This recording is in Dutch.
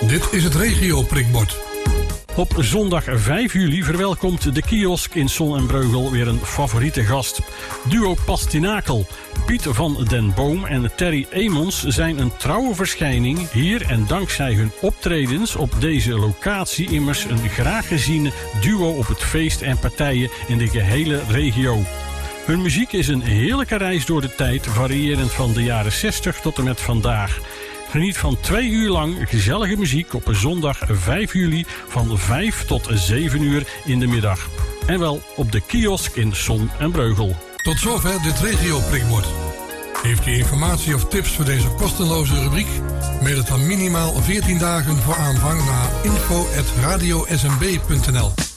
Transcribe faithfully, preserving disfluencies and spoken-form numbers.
Dit is het regio prikbord. Op zondag vijf juli verwelkomt de kiosk in Son en Breugel weer een favoriete gast. Duo Pastinakel. Piet van den Boom en Terry Emons zijn een trouwe verschijning hier en dankzij hun optredens op deze locatie immers een graag geziene duo op het feest en partijen in de gehele regio. Hun muziek is een heerlijke reis door de tijd, variërend van de jaren zestig tot en met vandaag. Geniet van twee uur lang gezellige muziek op zondag vijf juli van vijf tot zeven uur in de middag. En wel op de kiosk in Son en Breugel. Tot zover dit regio prikbord. Heeft u informatie of tips voor deze kostenloze rubriek? Mail het dan minimaal veertien dagen voor aanvang naar info at radio s m b punt n l.